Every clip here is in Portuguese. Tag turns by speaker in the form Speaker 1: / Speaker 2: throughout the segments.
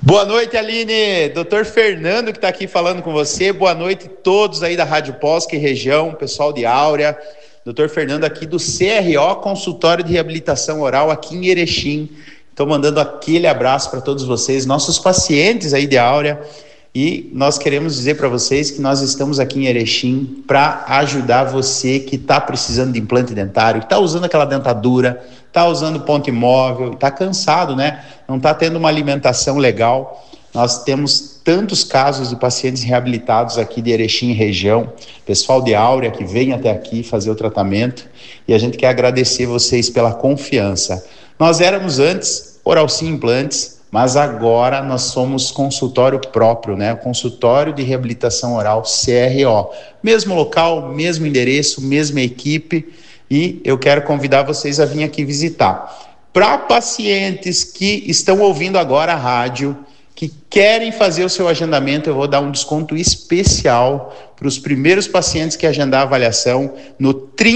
Speaker 1: Boa noite, Aline. Doutor Fernando que está aqui falando com você. Boa noite a todos aí da Rádio Polska e região, pessoal de Áurea. Doutor Fernando aqui do CRO, Consultório de Reabilitação Oral aqui em Erechim. Estou mandando aquele abraço para todos vocês, nossos pacientes aí de Áurea. E nós queremos dizer para vocês que nós estamos aqui em Erechim para ajudar você que está precisando de implante dentário, que está usando aquela dentadura, está usando ponto imóvel, está cansado, né? Não está tendo uma alimentação legal. Nós temos tantos casos de pacientes reabilitados aqui de Erechim e região, pessoal de Áurea que vem até aqui fazer o tratamento, e a gente quer agradecer vocês pela confiança. Nós éramos antes Oralsim Implantes, mas agora nós somos consultório próprio, né? Consultório de Reabilitação Oral, CRO. Mesmo local, mesmo endereço, mesma equipe, e eu quero convidar vocês a vir aqui visitar. Para pacientes que estão ouvindo agora a rádio, que querem fazer o seu agendamento, eu vou dar um desconto especial para os primeiros pacientes que agendar a avaliação no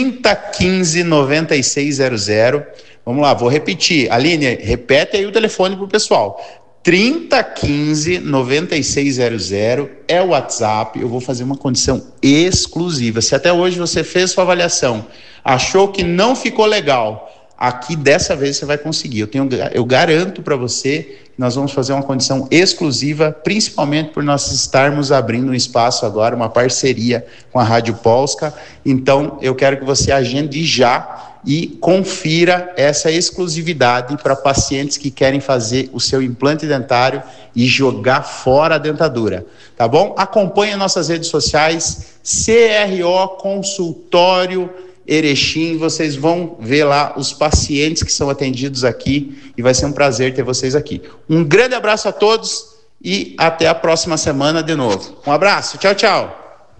Speaker 1: 3015-9600. Vamos lá, vou repetir. Aline, repete aí o telefone para o pessoal. 3015-9600 é o WhatsApp. Eu vou fazer uma condição exclusiva. Se até hoje você fez sua avaliação, achou que não ficou legal, aqui dessa vez você vai conseguir. Eu garanto para você que nós vamos fazer uma condição exclusiva, principalmente por nós estarmos abrindo um espaço agora, uma parceria com a Rádio Polska. Então eu quero que você agende já e confira essa exclusividade para pacientes que querem fazer o seu implante dentário e jogar fora a dentadura, tá bom? Acompanhe nossas redes sociais, CRO Consultório Erechim, vocês vão ver lá os pacientes que são atendidos aqui e vai ser um prazer ter vocês aqui. Um grande abraço a todos e até a próxima semana de novo. Um abraço, tchau, tchau.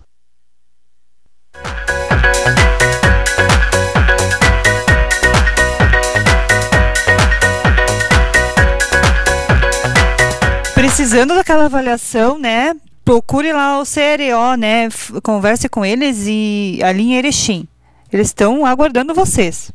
Speaker 2: Precisando daquela avaliação, né? Procure lá o CRO, né? Converse com eles e ali em Erechim. Eles estão aguardando vocês.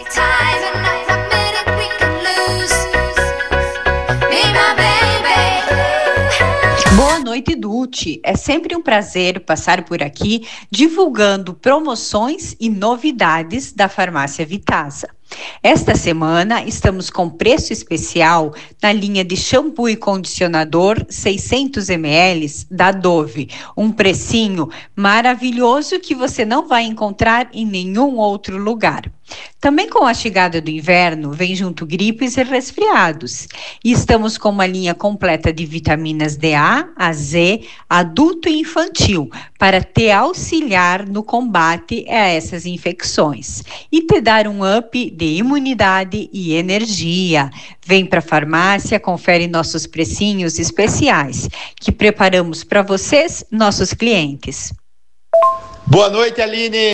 Speaker 3: Boa noite, Dulce. É sempre um prazer passar por aqui divulgando promoções e novidades da Farmácia Vitasa. Esta semana estamos com preço especial na linha de shampoo e condicionador 600 ml da Dove. Um precinho maravilhoso que você não vai encontrar em nenhum outro lugar. Também com a chegada do inverno, vem junto gripes e resfriados. E estamos com uma linha completa de vitaminas DA, A, Z, adulto e infantil, para te auxiliar no combate a essas infecções e te dar um up de imunidade e energia. Vem para a farmácia, confere nossos precinhos especiais que preparamos para vocês, nossos clientes.
Speaker 1: Boa noite, Aline.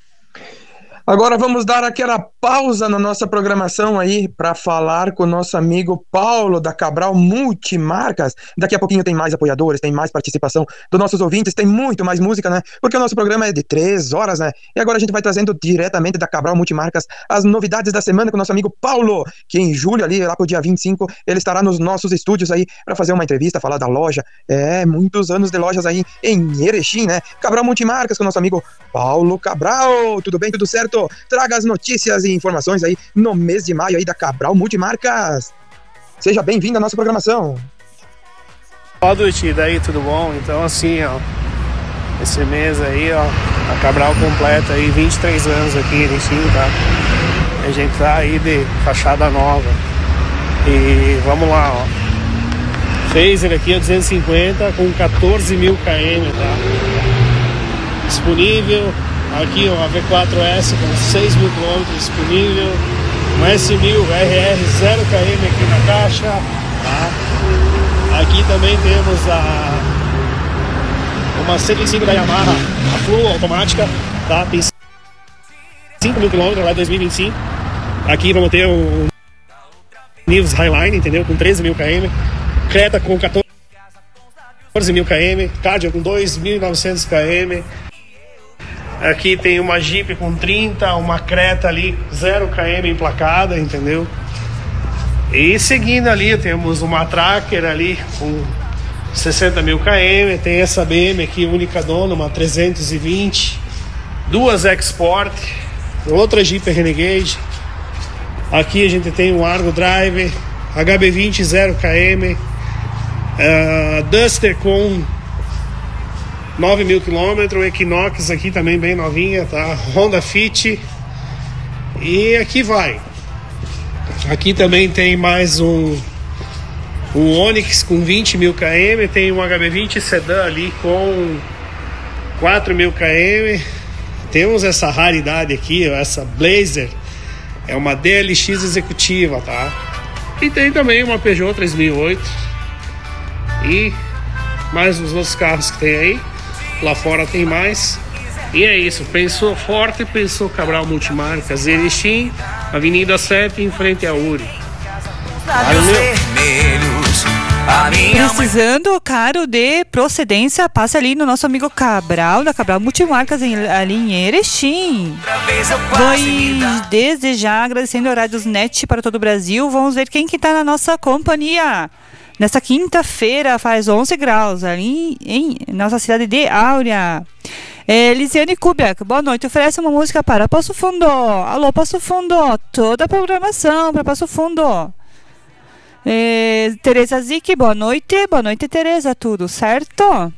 Speaker 4: Agora vamos dar aquela pausa na nossa programação aí para falar com o nosso amigo Paulo da Cabral Multimarcas. Daqui a pouquinho tem mais apoiadores, tem mais participação dos nossos ouvintes, tem muito mais música, né? Porque o nosso programa é de 3 horas, né? E agora a gente vai trazendo diretamente da Cabral Multimarcas as novidades da semana com o nosso amigo Paulo, que em julho ali, lá pro dia 25, ele estará nos nossos estúdios aí para fazer uma entrevista, falar da loja. Muitos anos de lojas aí em Erechim, né? Cabral Multimarcas com o nosso amigo Paulo Cabral. Tudo bem? Tudo certo? Traga as notícias e informações aí no mês de maio aí da Cabral Multimarcas. Seja bem-vindo à nossa programação.
Speaker 5: Ó, Duti, daí tudo bom? Então assim, ó, esse mês aí, ó, a Cabral completa aí 23 anos aqui em Erechim, tá? A gente tá aí de fachada nova. E vamos lá, ó. Phaser aqui a 250 com 14 mil km, tá? Disponível. Aqui a V4S com 6 mil km disponível, um S1000 RR 0 km aqui na caixa, tá? Aqui também temos uma 105 da Yamaha, a Flu automática, tá? Tem 5 mil km lá em 2025. Aqui vamos ter um Nivus Highline, entendeu? Com 13 mil km, Creta com 14 mil km, Cardio com 2.900 km. Aqui tem uma Jeep com 30, uma Creta ali 0 km emplacada, entendeu? E seguindo ali, temos uma Tracker ali com 60 mil km, tem essa BM aqui, única dona, uma 320, duas Export, outra Jeep Renegade. Aqui a gente tem um Argo Drive, HB20 0 km, Duster com 9 mil km, Equinox aqui também bem novinha, tá? Honda Fit. E aqui vai. Aqui também tem mais um Onix com 20 mil km, tem um HB20 Sedan ali com 4 mil km. Temos essa raridade aqui, essa Blazer, é uma DLX executiva, tá? E tem também uma Peugeot 3008 e mais os outros carros que tem aí. Lá fora tem mais. E é isso, pensou forte, pensou Cabral Multimarcas, Erechim, Avenida 7, em frente à URI.
Speaker 2: Precisando, caro, de procedência, passa ali no nosso amigo Cabral, da Cabral Multimarcas, ali em Erechim. Vou desde já agradecendo a Rádios Net para todo o Brasil. Vamos ver quem que está na nossa companhia. Nessa quinta-feira faz 11 graus, ali em nossa cidade de Áurea. Lisiane Kubiak, boa noite. Oferece uma música para Passo Fundo. Alô, Passo Fundo. Toda a programação para Passo Fundo. Tereza Zic, boa noite. Boa noite, Tereza. Tudo certo?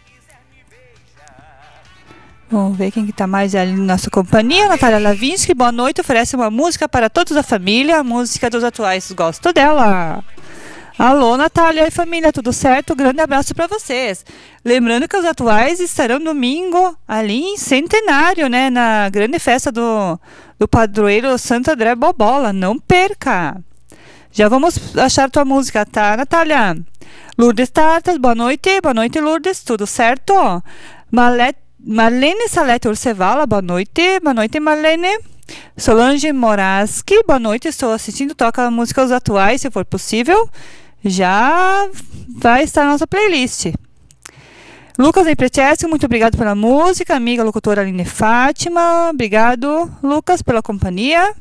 Speaker 2: Vamos ver quem que tá mais ali na nossa companhia. Natália Lavinsky, boa noite. Oferece uma música para toda a família. A música dos atuais. Gosto dela. Alô, Natália e família, tudo certo? Grande abraço para vocês. Lembrando que os atuais estarão domingo ali em Centenário, né? Na grande festa do padroeiro Santo André Bobola. Não perca! Já vamos achar tua música, tá, Natália? Lourdes Tartas, boa noite. Boa noite, Lourdes, tudo certo? Marlene Salete Urcevala, boa noite. Boa noite, Marlene. Solange Moraski, boa noite. Estou assistindo, toca a música Os Atuais, se for possível. Já vai estar na nossa playlist. Lucas Emprechesco, muito obrigado pela música. Amiga locutora Aline Fátima, obrigado, Lucas, pela companhia.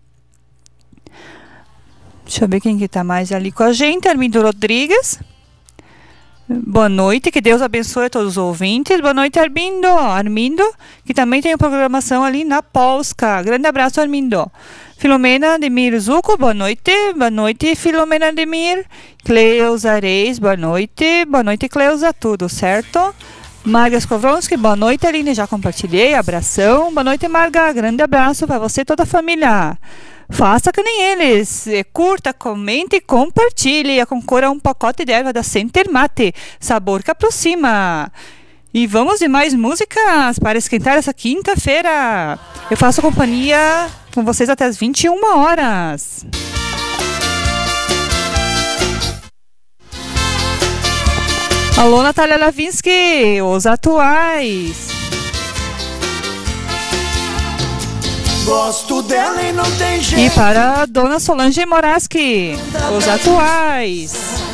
Speaker 2: Deixa eu ver quem que tá mais ali com a gente. Armindo Rodrigues. Boa noite, que Deus abençoe a todos os ouvintes. Boa noite, Armindo, que também tem programação ali na Polska. Grande abraço, Armindo. Filomena Demir Zuco, boa noite. Boa noite, Filomena Demir. Cleusa Reis, boa noite. Boa noite, Cleusa, tudo certo? Marga Skowronski, boa noite, Aline, já compartilhei, abração. Boa noite, Marga, grande abraço para você e toda a família. Faça que nem eles, curta, comente e compartilhe. Concorra a um pacote de erva da Center Mate, sabor que aproxima. E vamos de mais músicas para esquentar essa quinta-feira. Eu faço companhia com vocês até as 21 horas. Alô, Natália Lavinsky, Os Atuais.
Speaker 6: Gosto dela e não tem jeito.
Speaker 2: E para a dona Solange Moraski, Os Atuais.